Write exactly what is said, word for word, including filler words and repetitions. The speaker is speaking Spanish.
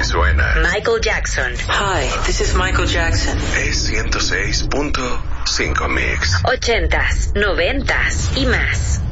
suena Michael Jackson. Hi, this is Michael Jackson. Es ciento seis punto cinco Mix. Ochentas, noventas y más.